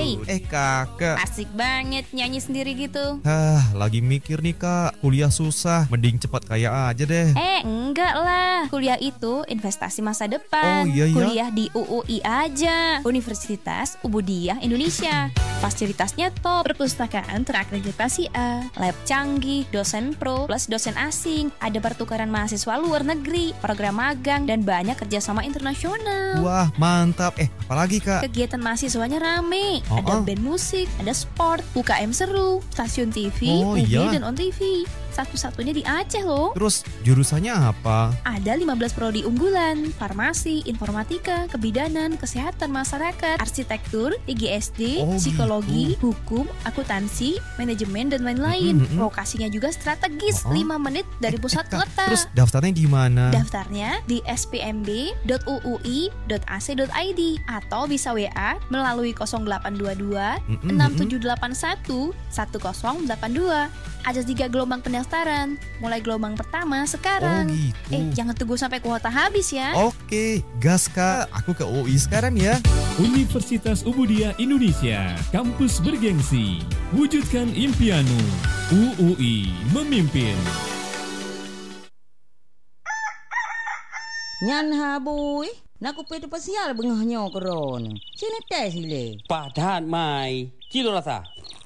Hai. Kakak. Asik banget nyanyi sendiri gitu. Lagi mikir nih kak, kuliah susah, mending cepat kaya aja deh. Enggak lah. Kuliah itu investasi masa depan. Oh iya ya. Kuliah di UUI aja, Universitas Ubudiyah Indonesia. Fasilitasnya top, perpustakaan terakreditasi A, lab canggih, dosen pro plus dosen asing, ada pertukaran mahasiswa luar negeri, program magang, dan banyak kerjasama internasional. Wah mantap. Apalagi kak? Kegiatan mahasiswanya rame, ada band musik, ada sport, UKM seru, stasiun TV, iya. dan on TV. Satu-satunya di Aceh loh. Terus jurusannya apa? Ada 15 prodi unggulan, farmasi, informatika, kebidanan, kesehatan masyarakat, arsitektur, IGSD, psikologi, hukum, akuntansi, manajemen, dan lain-lain. Lokasinya juga strategis, 5 menit dari pusat kota. Terus daftarnya di mana? Daftarnya di spmb.uui.ac.id atau bisa WA melalui 0822 6781 1082. Ada 3 gelombang pendaftaran. Mulai gelombang pertama sekarang. Jangan tunggu sampai kuota habis ya. Oke, gas kak. Aku ke UI sekarang ya. Universitas Ubudiyah Indonesia, kampus bergengsi. Wujudkan impianmu. UUI memimpin. Nyan habui, nak kupi tu pasial bengahnya koron. Sini tes sile. Padan mai, kilo rasa.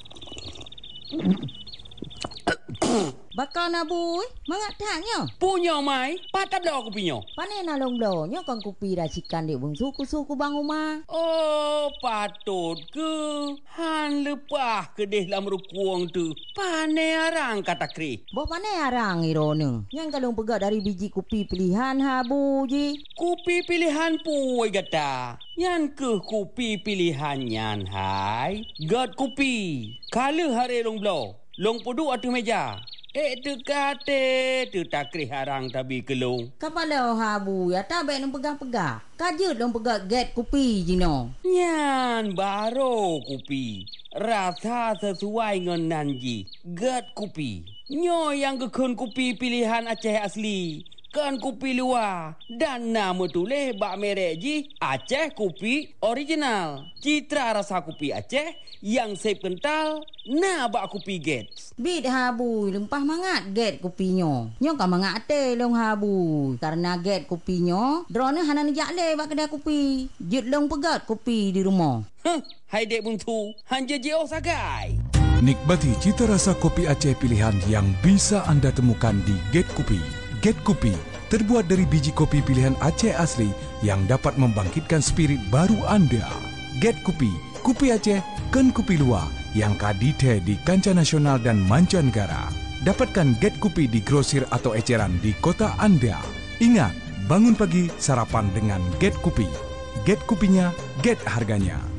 Bakal nabui, mangak taknya. Punya mai, patap dah aku punya. Pane nalong donya kang kupi racikan di bung suku-suku bang rumah. Oh, patut ke. Han lepah ke deh lam rukuang tu. Pane arang kata kri. Bawa pane arang irone. Yang kalung pegat dari biji kupi pilihan habu ji. Kupi pilihan puai gata. Yang ke kupi pilihan yan hai. Gat kupi. Kala hari long blow. Long pudu atu meja. Tu kate, tu takri harang tabi kelung. Kapala habu ya tabe nung pegang-pegang. Kajut nung pegang get kupi jino. Nyan baro kupi. Rasa sesuai dengan nanji. Get kupi. Nyo yang kekun kupi pilihan Aceh asli. Kan kupi luar. Dan nama tulis bak merek ji. Aceh kupi original. Citra rasa kupi Aceh. Yang sep kental. Nah bak kupi get. Bit habu lempah mangat get kupinyo. Nyo ka mangat te long habu. Karena get kupinyo, drone hanan jak le bak kedai kupi. Jut long pegat kupi di rumah. Hai dek buntu, hanja jauh sagai. Nikmati cita rasa kopi Aceh pilihan yang bisa anda temukan di Get Kopi. Get Kopi terbuat dari biji kopi pilihan Aceh asli yang dapat membangkitkan spirit baru anda. Get Kopi, kopi Aceh, kan kopi luar yang kadite di kancah nasional dan mancanegara. Dapatkan Get Kopi di grosir atau eceran di kota anda. Ingat, bangun pagi sarapan dengan Get Kopi. Get Kopinya, get harganya.